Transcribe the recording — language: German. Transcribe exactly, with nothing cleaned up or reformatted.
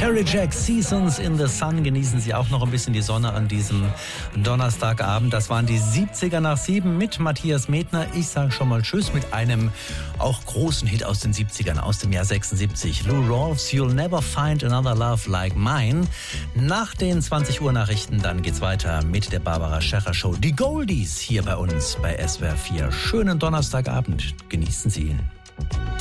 Terry Jack, Seasons in the Sun. Genießen Sie auch noch ein bisschen die Sonne an diesem Donnerstagabend. Das waren die siebziger nach sieben mit Matthias Medtner. Ich sage schon mal Tschüss mit einem auch großen Hit aus den siebzigern, aus dem Jahr sechsundsiebzig. Lou Rawls, You'll Never Find Another Love Like Mine. Nach den zwanzig Uhr Nachrichten dann geht's weiter mit der Barbara Schaefer Show. Die Goldies hier bei uns bei S W R vier. Schönen Donnerstagabend. Genießen Sie ihn.